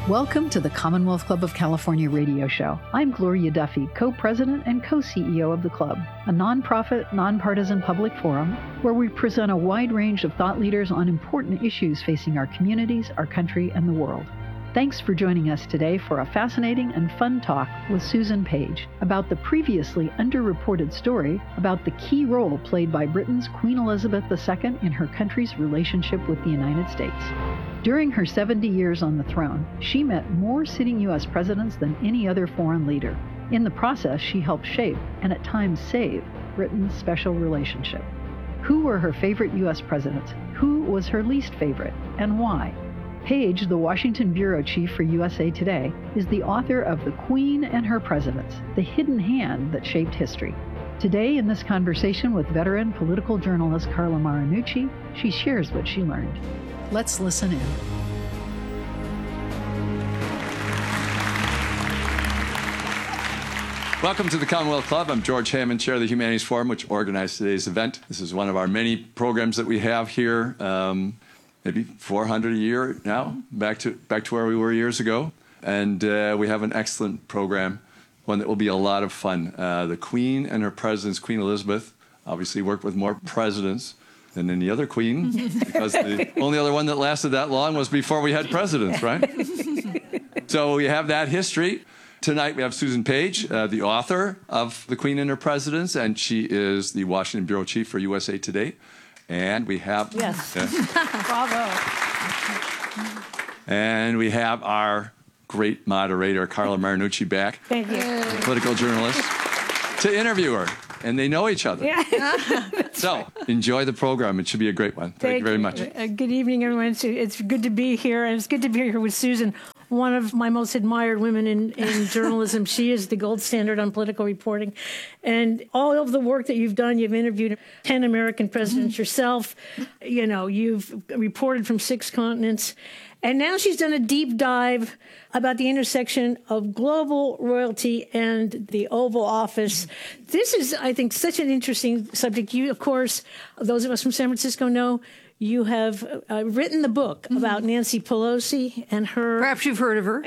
Welcome to the Commonwealth Club of California radio show. I'm Gloria Duffy, co-president and co-CEO of the club, a nonprofit, nonpartisan public forum where we present a wide range of thought leaders on important issues facing our communities, our country, and the world. Thanks for joining us today for a fascinating and fun talk with Susan Page about the previously underreported story about the key role played by Britain's Queen Elizabeth II in her country's relationship with the United States. During her 70 years on the throne, she met more sitting U.S. presidents than any other foreign leader. In the process, she helped shape, and at times save, Britain's special relationship. Who were her favorite U.S. presidents? Who was her least favorite, and why? Page, the Washington bureau chief for USA Today, is the author of The Queen and Her Presidents, the hidden hand that shaped history. Today, in this conversation with veteran political journalist Carla Marinucci, she shares what she learned. Let's listen in. Welcome to the Commonwealth Club. I'm George Hammond, chair of the Humanities Forum, which organized today's event. This is one of our many programs that we have here, maybe 400 a year now, back to where we were years ago. And we have an excellent program, one that will be a lot of fun. The Queen and Her Presidents, Queen Elizabeth, obviously worked with more presidents than any other queen, because the only other one that lasted that long was before we had presidents, right? So we have that history. Tonight we have Susan Page, the author of The Queen and Her Presidents, and she is the Washington bureau chief for USA Today. And we have... Yes. Bravo. And we have our great moderator, Carla Marinucci, back. Thank you. Political journalist, to interview her. And they know each other. Yeah. So enjoy the program. It should be a great one. Thank you very much. Good evening, everyone. It's good to be here, and it's good to be here with Susan, one of my most admired women in journalism. She is the gold standard on political reporting. And all of the work that you've done, you've interviewed 10 American presidents yourself. You know, you've reported from 6 continents. And now she's done a deep dive about the intersection of global royalty and the Oval Office. This is, I think, such an interesting subject. You, of course, those of us from San Francisco know, you have written the book about Nancy Pelosi and her... Perhaps you've heard of her.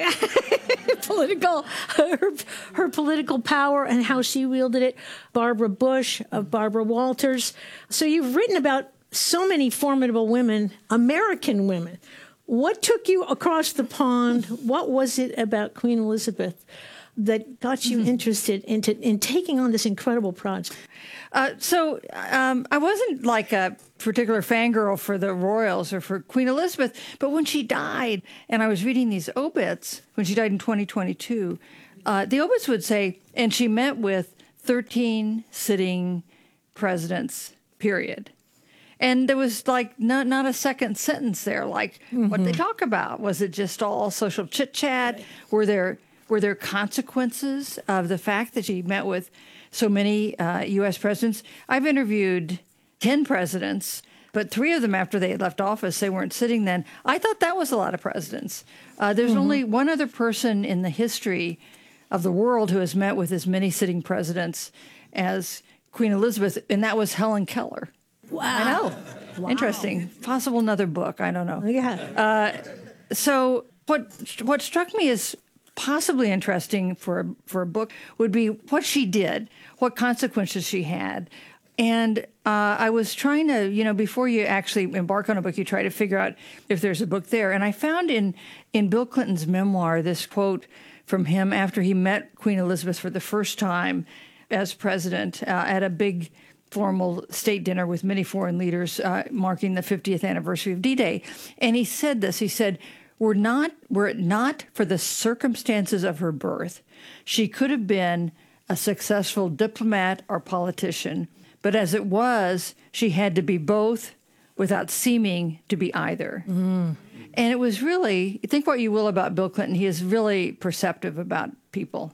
her political power and how she wielded it. Barbara Bush, Barbara Walters. So you've written about so many formidable women, American women. What took you across the pond? What was it about Queen Elizabeth that got you interested in taking on this incredible project? I wasn't like a particular fangirl for the royals or for Queen Elizabeth, but when she died, and I was reading these obits, when she died in 2022, the obits would say, and she met with 13 sitting presidents, period. And there was like not a second sentence there, like what they talk about. Was it just all social chit chat? Right. Were there consequences of the fact that she met with so many U.S. presidents? I've interviewed 10 presidents, but 3 of them after they had left office, they weren't sitting then. I thought that was a lot of presidents. There's only one other person in the history of the world who has met with as many sitting presidents as Queen Elizabeth, and that was Helen Keller. Wow. I know. Wow. Interesting. Possible another book. I don't know. Yeah. So what struck me as possibly interesting for a book would be what she did, what consequences she had. And I was trying to, before you actually embark on a book, you try to figure out if there's a book there. And I found in Bill Clinton's memoir this quote from him after he met Queen Elizabeth for the first time as president at a big formal state dinner with many foreign leaders marking the 50th anniversary of D-Day. And he said this, he said, were it not for the circumstances of her birth, she could have been a successful diplomat or politician, but as it was, she had to be both without seeming to be either. And it was really, think what you will about Bill Clinton, he is really perceptive about people.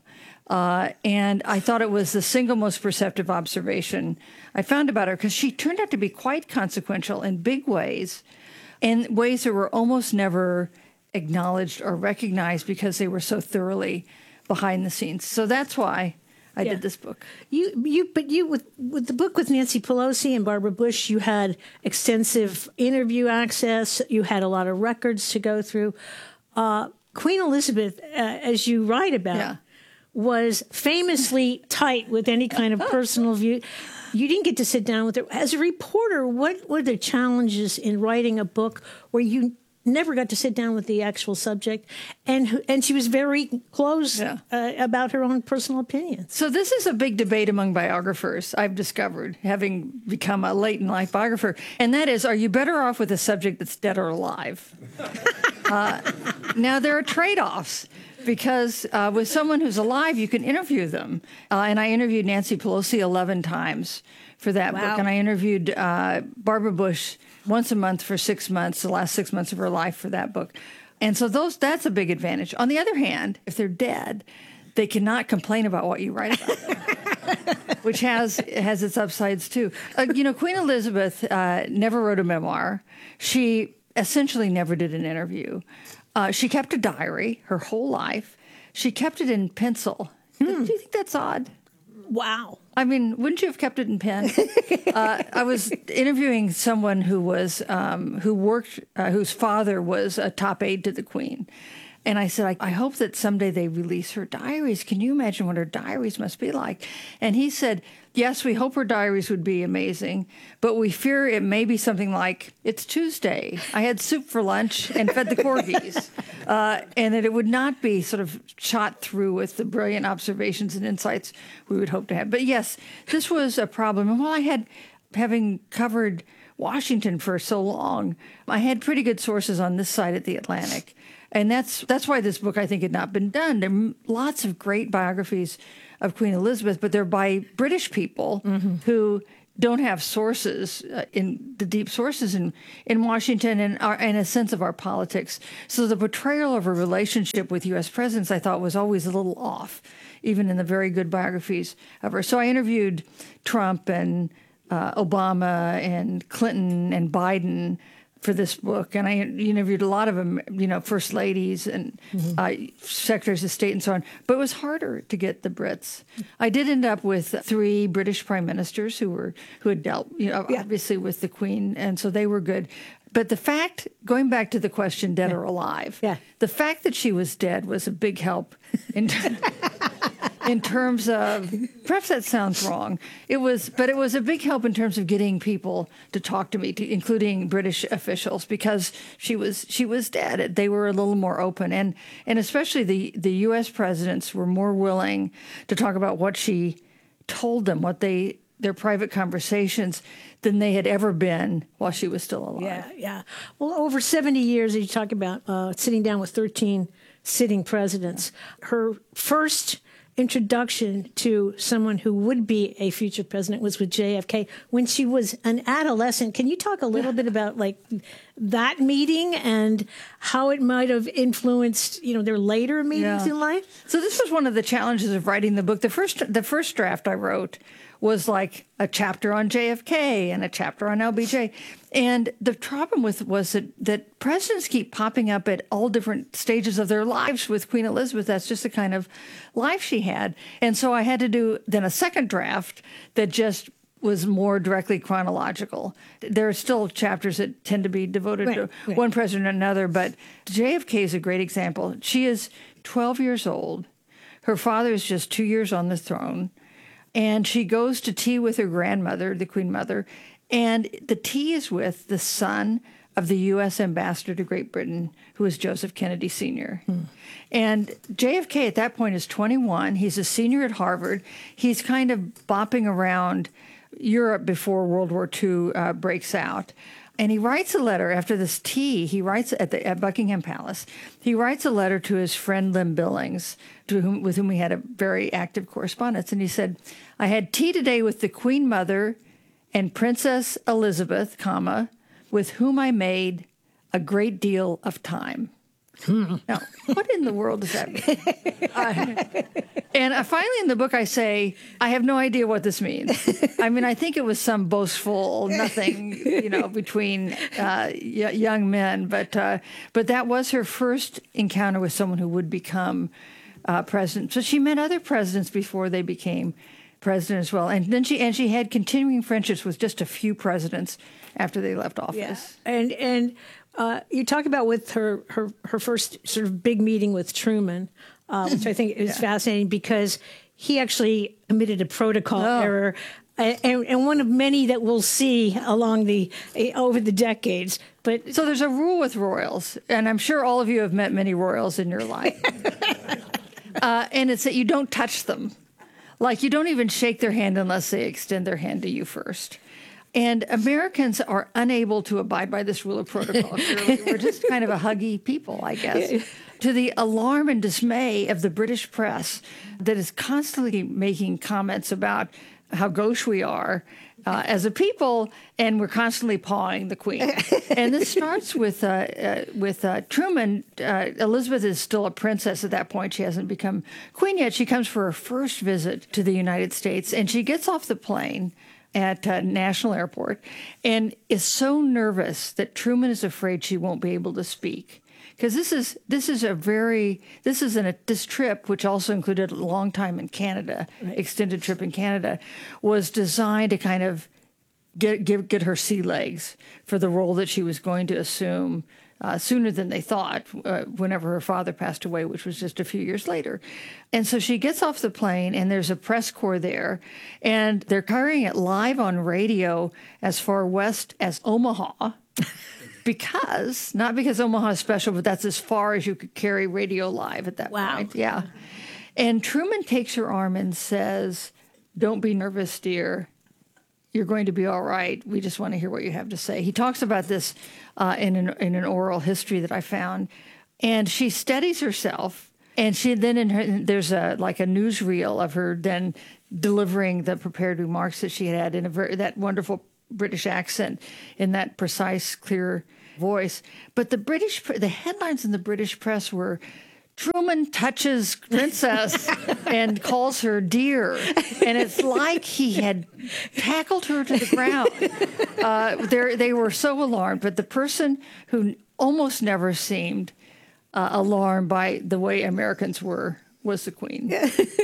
And I thought it was the single most perceptive observation I found about her, because she turned out to be quite consequential in big ways, in ways that were almost never acknowledged or recognized because they were so thoroughly behind the scenes. So that's why I did this book. But you with the book with Nancy Pelosi and Barbara Bush, you had extensive interview access. You had a lot of records to go through. Queen Elizabeth, as you write about, was famously tight with any kind of personal view. You didn't get to sit down with her. As a reporter, what were the challenges in writing a book where you never got to sit down with the actual subject, and she was very close about her own personal opinions? So this is a big debate among biographers, I've discovered, having become a late-in-life biographer, and that is, are you better off with a subject that's dead or alive? Now, there are trade-offs, because with someone who's alive, you can interview them. And I interviewed Nancy Pelosi 11 times for that book, and I interviewed Barbara Bush once a month for 6 months, the last 6 months of her life for that book. And so that's a big advantage. On the other hand, if they're dead, they cannot complain about what you write about them, which has its upsides too. Queen Elizabeth never wrote a memoir. She essentially never did an interview. She kept a diary her whole life. She kept it in pencil. Do you think that's odd? Wow. I mean, wouldn't you have kept it in pen? I was interviewing someone whose father was a top aide to the Queen. And I said, I hope that someday they release her diaries. Can you imagine what her diaries must be like? And he said, yes, we hope her diaries would be amazing, but we fear it may be something like, it's Tuesday, I had soup for lunch and fed the corgis, and that it would not be sort of shot through with the brilliant observations and insights we would hope to have. But yes, this was a problem. And while having covered Washington for so long, I had pretty good sources on this side of the Atlantic. And that's why this book, I think, had not been done. There are lots of great biographies of Queen Elizabeth, but they're by British people who don't have sources, in the deep sources in Washington and a sense of our politics. So the portrayal of her relationship with U.S. presidents, I thought, was always a little off, even in the very good biographies of her. So I interviewed Trump and Obama and Clinton and Biden for this book, and I interviewed a lot of them, first ladies and secretaries of state and so on. But it was harder to get the Brits. I did end up with 3 British prime ministers who had dealt, obviously with the Queen, and so they were good. But the fact, going back to the question, dead or alive, the fact that she was dead was a big help in terms of, perhaps that sounds wrong. But it was a big help in terms of getting people to talk to me, including British officials, because she was dead. They were a little more open, and especially the U.S. presidents were more willing to talk about what she told them, their private conversations, than they had ever been while she was still alive. Yeah. Well, over 70 years, you talk about sitting down with 13 sitting presidents. Her first introduction to someone who would be a future president was with JFK when she was an adolescent. Can you talk a little bit about that meeting and how it might have influenced, their later meetings in life? So this was one of the challenges of writing the book. The first draft I wrote was like a chapter on JFK and a chapter on LBJ. And the problem was that presidents keep popping up at all different stages of their lives with Queen Elizabeth. That's just the kind of life she had. And so I had to do then a second draft that just was more directly chronological. There are still chapters that tend to be devoted to one president or another, but JFK is a great example. She is 12 years old. Her father is just 2 years on the throne. And she goes to tea with her grandmother, the Queen Mother, and the tea is with the son of the U.S. ambassador to Great Britain, who is Joseph Kennedy Sr. And JFK at that point is 21. He's a senior at Harvard. He's kind of bopping around Europe before World War II breaks out. And he writes a letter after this tea. He writes at Buckingham Palace. He writes a letter to his friend Lynn Billings, with whom he had a very active correspondence. And he said, I had tea today with the Queen Mother and Princess Elizabeth, with whom I made a great deal of time. Now, what in the world does that mean? And finally in the book I say, I have no idea what this means. I mean, I think it was some boastful nothing, between young men. But that was her first encounter with someone who would become president. So she met other presidents before they became president as well. And then she had continuing friendships with just a few presidents after they left office. Yeah. And You talk about with her first sort of big meeting with Truman, which I think is fascinating because he actually committed a protocol error. And one of many that we'll see along over the decades. But so there's a rule with royals, and I'm sure all of you have met many royals in your life. And it's that you don't touch them. Like, you don't even shake their hand unless they extend their hand to you first. And Americans are unable to abide by this rule of protocol. We're just kind of a huggy people, I guess. To the alarm and dismay of the British press that is constantly making comments about how gauche we are as a people, and we're constantly pawing the Queen. And this starts with Truman. Elizabeth is still a princess at that point. She hasn't become queen yet. She comes for her first visit to the United States, and she gets off the plane at National Airport and is so nervous that Truman is afraid she won't be able to speak. Because this trip, which also included a long time in Canada, extended trip in Canada, was designed to kind of get her sea legs for the role that she was going to assume sooner than they thought, whenever her father passed away, which was just a few years later. And so she gets off the plane, and there's a press corps there, and they're carrying it live on radio as far west as Omaha. Not because Omaha is special, but that's as far as you could carry radio live at that point. Yeah. And Truman takes her arm and says, "Don't be nervous, dear. You're going to be all right. We just want to hear what you have to say." He talks about this in an oral history that I found. And she steadies herself. And she then there's a newsreel of her then delivering the prepared remarks that she had in that wonderful British accent, in that precise, clear voice. But the headlines in the British press were, "Truman touches princess and calls her dear." And it's like he had tackled her to the ground. They were so alarmed. But the person who almost never seemed alarmed by the way Americans were was the Queen.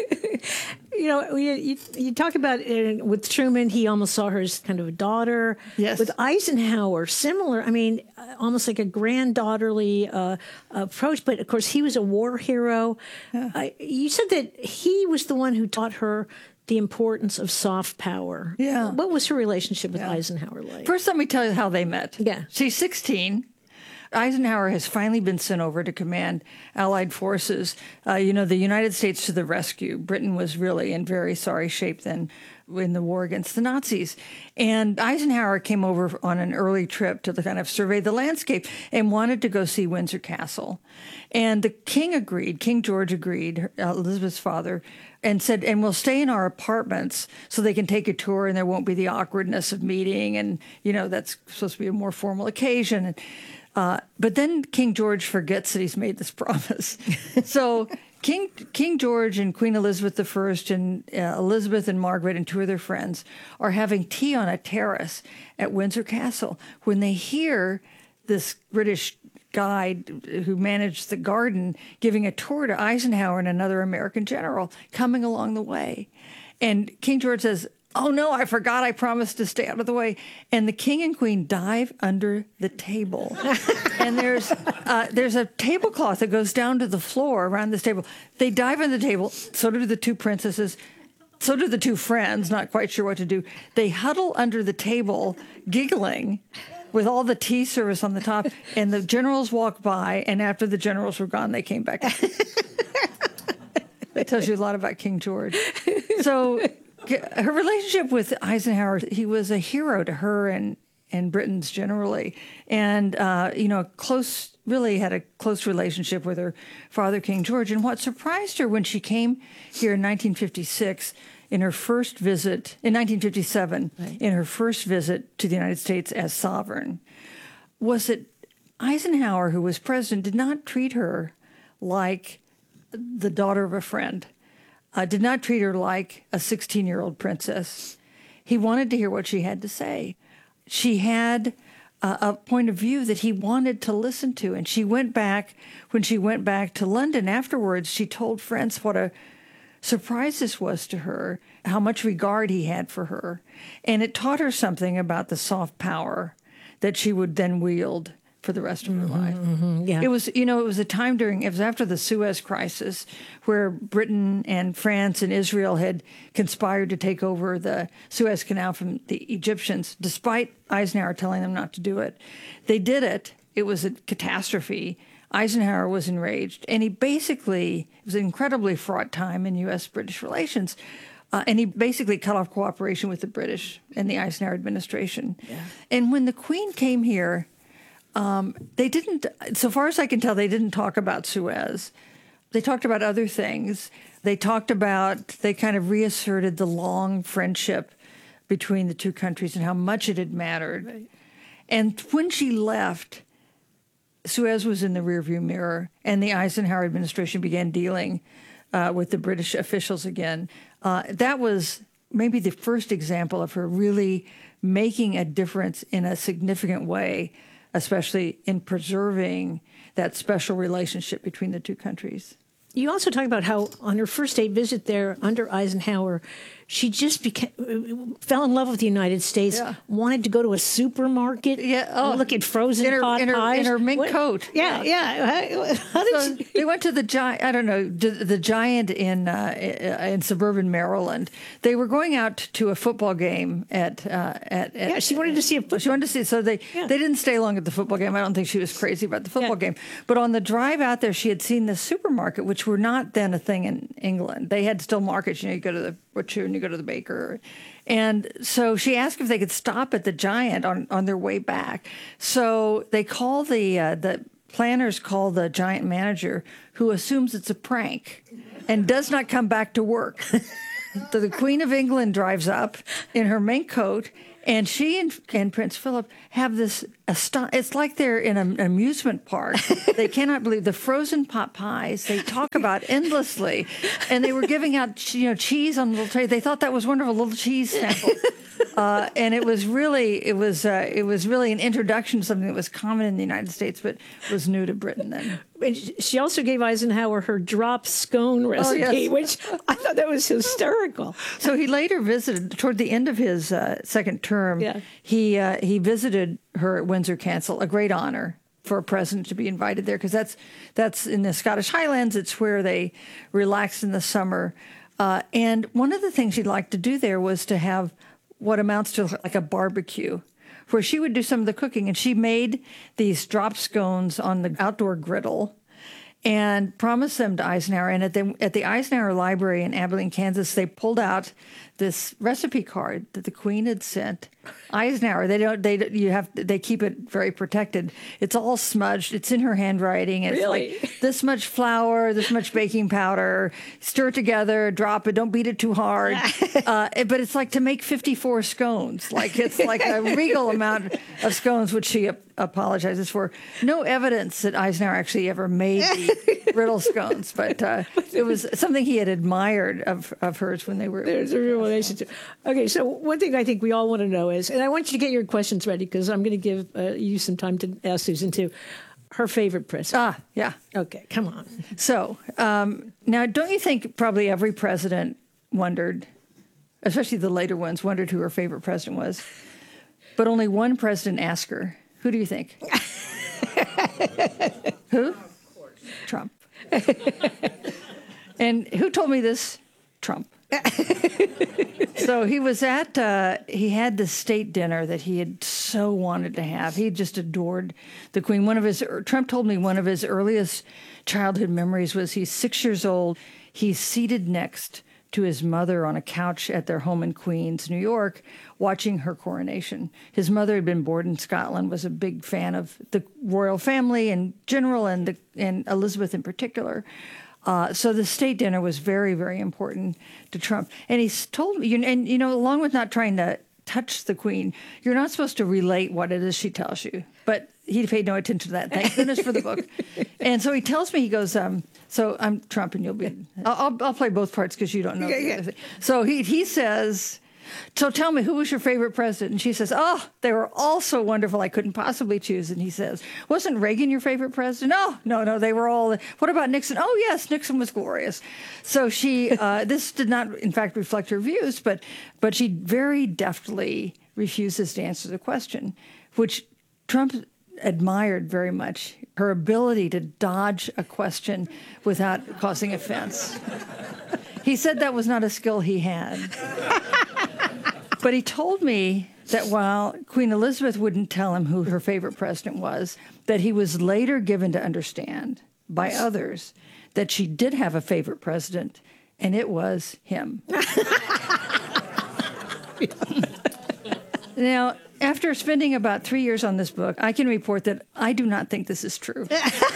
You know, you talk about with Truman, he almost saw her as kind of a daughter. Yes. With Eisenhower, similar. I mean, almost like a granddaughterly approach. But of course, he was a war hero. Yeah. You said that he was the one who taught her the importance of soft power. Yeah. What was her relationship with Eisenhower like? First, let me tell you how they met. Yeah. She's 16. Eisenhower has finally been sent over to command Allied forces. The United States to the rescue. Britain was really in very sorry shape then in the war against the Nazis. And Eisenhower came over on an early trip to kind of survey the landscape and wanted to go see Windsor Castle. And the king agreed, King George agreed, Elizabeth's father, and said, "And we'll stay in our apartments so they can take a tour and there won't be the awkwardness of meeting. And, that's supposed to be a more formal occasion." But then King George forgets that he's made this promise. So King George and Queen Elizabeth I and Elizabeth and Margaret and two of their friends are having tea on a terrace at Windsor Castle when they hear this British guide who managed the garden giving a tour to Eisenhower and another American general coming along the way. And King George says, "Oh, no, I forgot I promised to stay out of the way." And the king and queen dive under the table. And there's a tablecloth that goes down to the floor around this table. They dive under the table. So do the two princesses. So do the two friends, not quite sure what to do. They huddle under the table, giggling, with all the tea service on the top. And the generals walk by, and after the generals were gone, they came back. That tells you a lot about King George. So her relationship with Eisenhower, he was a hero to her and Britons generally. And, really had a close relationship with her father, King George. And what surprised her when she came here in 1956, in her first visit, in 1957, right, in her first visit to the United States as sovereign, was that Eisenhower, who was president, did not treat her like the daughter of a friend. Did not treat her like a 16-year-old princess. He wanted to hear what she had to say. She had a point of view that he wanted to listen to. And when she went back to London afterwards, she told friends what a surprise this was to her, how much regard he had for her. And it taught her something about the soft power that she would then wield for the rest of her life. Yeah. It was, it was a time it was after the Suez Crisis where Britain and France and Israel had conspired to take over the Suez Canal from the Egyptians, despite Eisenhower telling them not to do it. They did it. It was a catastrophe. Eisenhower was enraged, and it was an incredibly fraught time in U.S.-British relations. And he basically cut off cooperation with the British and the Eisenhower administration. Yeah. And when the Queen came here, they didn't, so far as I can tell, they didn't talk about Suez. They talked about other things. They kind of reasserted the long friendship between the two countries and how much it had mattered. Right. And when she left, Suez was in the rearview mirror, and the Eisenhower administration began dealing with the British officials again. That was maybe the first example of her really making a difference in a significant way, especially in preserving that special relationship between the two countries. You also talk about how on her first state visit there under Eisenhower, she just fell in love with the United States, wanted to go to a supermarket, look at frozen pot pies. In her mink coat. Yeah. They went to the Giant, the Giant in suburban Maryland. They were going out to a football game at she wanted to see a football. She wanted to see, so they didn't stay long at the football game. I don't think she was crazy about the football game. But on the drive out there, she had seen the supermarket, which were not then a thing in England. They had still markets, you go to the butcher and you go to the baker. And so she asked if they could stop at the Giant on their way back. So they call the planners call the Giant manager, who assumes it's a prank and does not come back to work. So the Queen of England drives up in her mink coat, and she and Prince Philip have this, it's like they're in an amusement park. They cannot believe the frozen pot pies they talk about endlessly. And they were giving out cheese on little trays. They thought that was wonderful, little cheese sample. And it was really an introduction to something that was common in the United States, but was new to Britain then. And she also gave Eisenhower her drop scone recipe, which I thought that was hysterical. So he later visited, toward the end of his second term, he visited her at Windsor Castle, a great honor for a president to be invited there, because that's in the Scottish Highlands. It's where they relax in the summer. And one of the things she'd like to do there was to have what amounts to like a barbecue, where she would do some of the cooking. And she made these drop scones on the outdoor griddle and promised them to Eisenhower. And at the Eisenhower Library in Abilene, Kansas, they pulled out this recipe card that the Queen had sent Eisenhower. They keep it very protected. It's all smudged. It's in her handwriting. It's like this much flour, this much baking powder, stir it together, drop it, don't beat it too hard. But it's like to make 54 scones. It's like a regal amount of scones, which she apologizes for. No evidence that Eisenhower actually ever made the griddle scones, but it was something he had admired of hers when they were. There's a real relationship. Okay, so one thing I think we all want to know is, and I want you to get your questions ready because I'm going to give you some time to ask Susan too, her favorite president. Yeah. Okay, come on. So now, don't you think probably every president wondered, especially the later ones, wondered who her favorite president was? But only one president asked her. Who do you think? Who? Trump. And who told me this? Trump. So he was he had this state dinner that he had so wanted to have. He just adored the Queen. Trump told me one of his earliest childhood memories was he's 6 years old. He's seated next to his mother on a couch at their home in Queens, New York, watching her coronation. His mother had been born in Scotland, was a big fan of the royal family in general and Elizabeth in particular. So the state dinner was very, very important to Trump. And he's told me, along with not trying to touch the Queen, you're not supposed to relate what it is she tells you. But he paid no attention to that. Thank goodness for the book. And so he tells me, he goes, so I'm Trump and you'll be, I'll play both parts because you don't know. Yeah. So he says, so tell me, who was your favorite president? And she says, they were all so wonderful I couldn't possibly choose. And he says, wasn't Reagan your favorite president? No, they were all. What about Nixon? Oh, yes, Nixon was glorious. So she, this did not, in fact, reflect her views, but she very deftly refuses to answer the question, which Trump admired very much her ability to dodge a question without causing offense. He said that was not a skill he had. But he told me that while Queen Elizabeth wouldn't tell him who her favorite president was, that he was later given to understand by others that she did have a favorite president, and it was him. Now, after spending about 3 years on this book, I can report that I do not think this is true.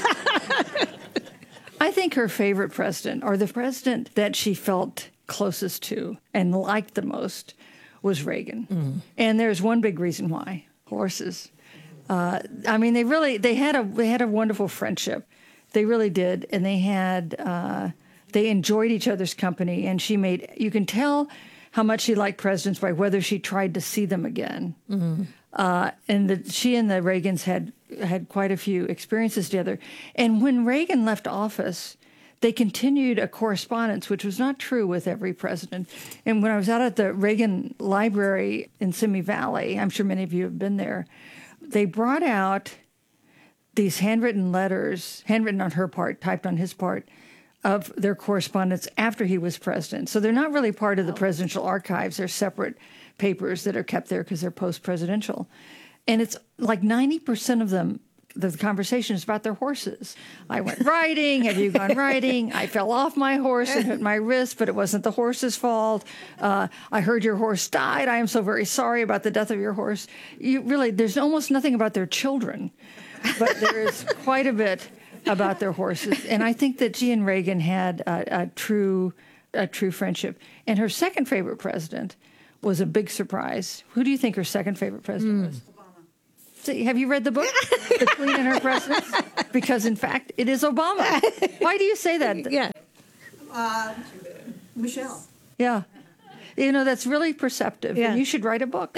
I think her favorite president, or the president that she felt closest to and liked the most, was Reagan. Mm. And there's one big reason why: horses. I mean, they had a wonderful friendship. They really did, and they enjoyed each other's company. And you can tell how much she liked presidents by whether she tried to see them again. Mm-hmm. She and the Reagans had quite a few experiences together. And when Reagan left office, they continued a correspondence, which was not true with every president. And when I was out at the Reagan Library in Simi Valley, I'm sure many of you have been there, they brought out these handwritten letters, handwritten on her part, typed on his part, of their correspondence after he was president. So they're not really part of the presidential archives. They're separate papers that are kept there because they're post-presidential. And it's like 90% of them, the conversation is about their horses. I went riding. Have you gone riding? I fell off my horse and hit my wrist, but it wasn't the horse's fault. I heard your horse died. I am so very sorry about the death of your horse. There's almost nothing about their children, but there is quite a bit about their horses. And I think that she and Reagan had a true friendship. And her second favorite president was a big surprise. Who do you think her second favorite president was? See, have you read the book, The Queen and Her Presidents? Because, in fact, it is Obama. Why do you say that? Yeah. Michelle. Yeah. That's really perceptive. Yeah. And you should write a book.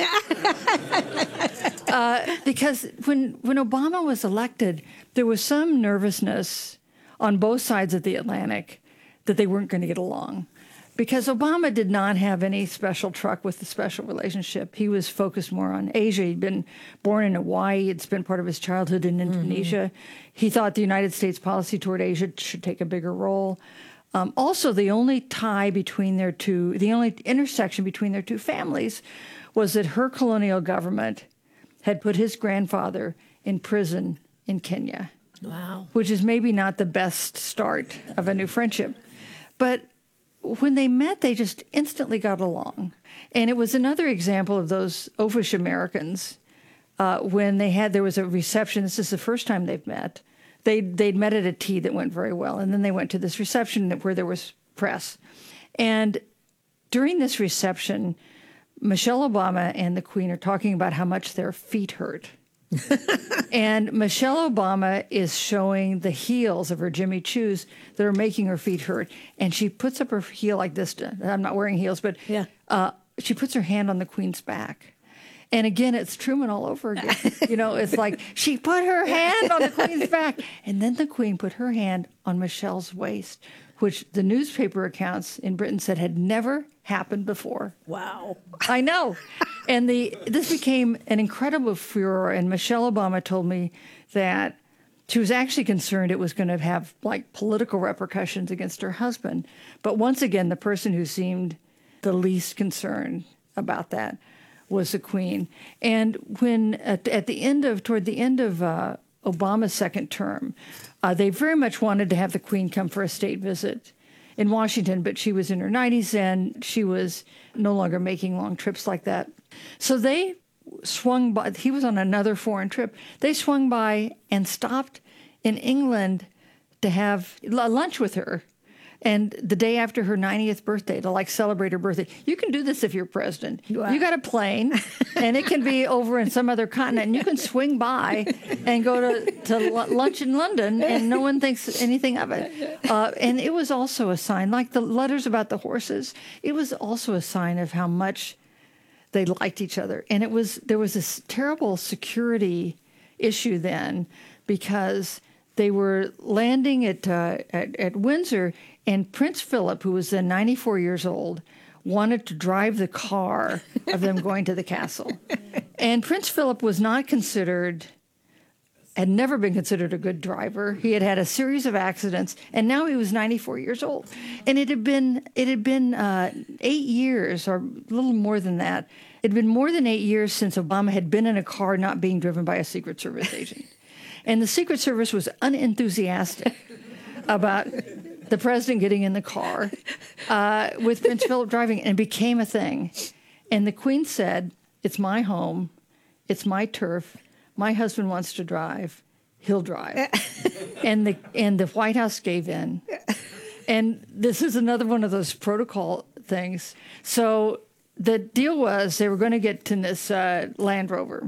Because when Obama was elected, there was some nervousness on both sides of the Atlantic that they weren't going to get along. Because Obama did not have any special truck with the special relationship. He was focused more on Asia. He'd been born in Hawaii. It's been part of his childhood in Indonesia. Mm-hmm. He thought the United States policy toward Asia should take a bigger role. Also, the only intersection between their two families was that her colonial government had put his grandfather in prison in Kenya. Wow. Which is maybe not the best start of a new friendship. But when they met, they just instantly got along. And it was another example of those oafish Americans when there was a reception. This is the first time they've met. They'd met at a tea that went very well, and then they went to this reception where there was press. And during this reception, Michelle Obama and the Queen are talking about how much their feet hurt. And Michelle Obama is showing the heels of her Jimmy Choos that are making her feet hurt. And she puts up her heel like this. I'm not wearing heels, but she puts her hand on the Queen's back. And again, it's Truman all over again. It's like she put her hand on the Queen's back. And then the Queen put her hand on Michelle's waist, which the newspaper accounts in Britain said had never happened before. Wow. I know. And this became an incredible furor. And Michelle Obama told me that she was actually concerned it was going to have political repercussions against her husband. But once again, the person who seemed the least concerned about that was the Queen. And when toward the end of Obama's second term, they very much wanted to have the Queen come for a state visit in Washington, but she was in her 90s and she was no longer making long trips like that. So they swung by. He was on another foreign trip. They swung by and stopped in England to have lunch with her. And the day after her 90th birthday, to celebrate her birthday. You can do this if you're president. Wow. You got a plane, and it can be over in some other continent, and you can swing by and go to lunch in London, and no one thinks anything of it. And it was also a sign, like the letters about the horses, it was also a sign of how much they liked each other. And there was this terrible security issue then, because they were landing at Windsor, and Prince Philip, who was then 94 years old, wanted to drive the car of them going to the castle. And Prince Philip was not considered had never been considered a good driver. He had had a series of accidents, and now he was 94 years old. And it had been 8 years, or a little more than that. It had been more than 8 years since Obama had been in a car not being driven by a Secret Service agent. And the Secret Service was unenthusiastic about the president getting in the car with Prince Philip driving, and it became a thing. And the Queen said, "It's my home. It's my turf. My husband wants to drive. He'll drive." and the White House gave in. And this is another one of those protocol things. So the deal was they were going to get in this Land Rover.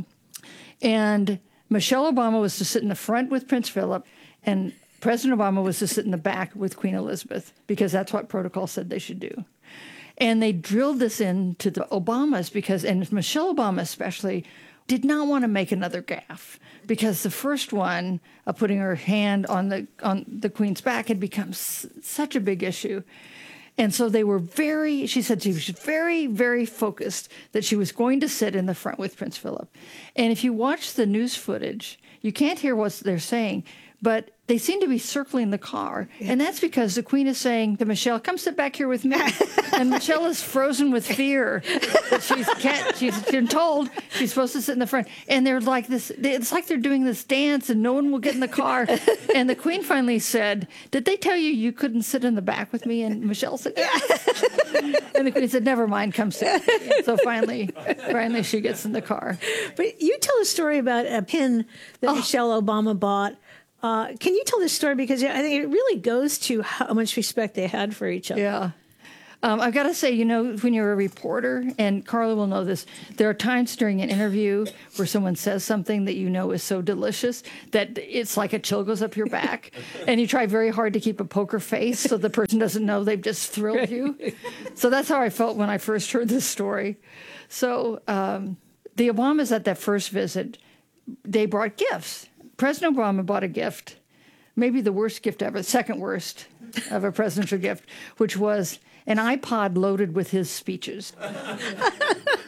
And Michelle Obama was to sit in the front with Prince Philip, and President Obama was to sit in the back with Queen Elizabeth, because that's what protocol said they should do. And they drilled this into the Obamas and Michelle Obama especially, did not want to make another gaffe, because the first one of putting her hand on the Queen's back had become such a big issue. And so she said she was very, very focused that she was going to sit in the front with Prince Philip. And if you watch the news footage, you can't hear what they're saying, but they seem to be circling the car. Yeah. And that's because the Queen is saying to Michelle, "Come sit back here with me." And Michelle is frozen with fear that she's been told she's supposed to sit in the front. And they're like this, it's like they're doing this dance and no one will get in the car. And the Queen finally said, "Did they tell you couldn't sit in the back with me?" And Michelle said, "Yes." And the Queen said, "Never mind, come sit." So finally she gets in the car. But you tell a story about a pin that Michelle Obama bought. Can you tell this story? Because I think it really goes to how much respect they had for each other. Yeah. I've got to say, when you're a reporter, and Carla will know this, there are times during an interview where someone says something that is so delicious that it's like a chill goes up your back. And you try very hard to keep a poker face so the person doesn't know they've just thrilled you. So that's how I felt when I first heard this story. So the Obamas at that first visit, they brought gifts. President Obama bought a gift, maybe the worst gift ever, second worst of a presidential gift, which was an iPod loaded with his speeches.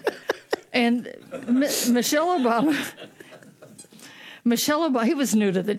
And Michelle Obama, he was new to the